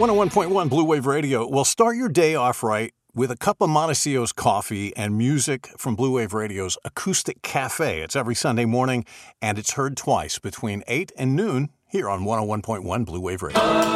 101.1 Blue Wave Radio. Well, start your day off right with a cup of Montecito's coffee and music from Blue Wave Radio's Acoustic Cafe. It's every Sunday morning, and it's heard twice between 8 and noon here on 101.1 Blue Wave Radio.